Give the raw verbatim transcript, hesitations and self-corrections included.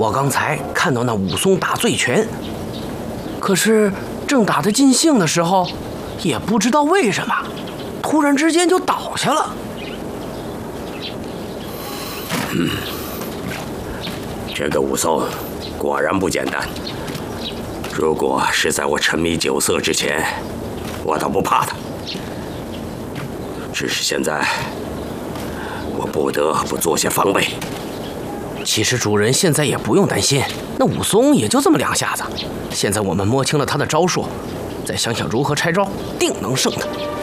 我刚才看到那武松打醉拳，可是正打得尽兴的时候，也不知道为什么，突然之间就倒下了。 嗯，这个武松果然不简单。如果是在我沉迷酒色之前，我倒不怕他。只是现在，我不得不做些防备。 其实主人现在也不用担心，那武松也就这么两下子。现在我们摸清了他的招数，再想想如何拆招，定能胜他。